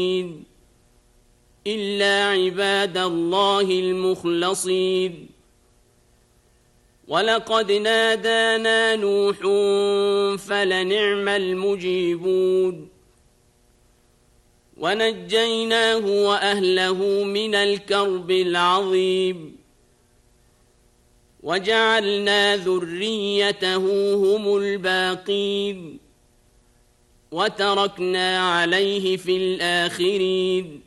إلا عباد الله المخلصين ولقد نادانا نوح فلنعم المجيبون ونجيناه وأهله من الكرب العظيم وجعلنا ذريته هم الباقين وتركنا عليه في الآخرين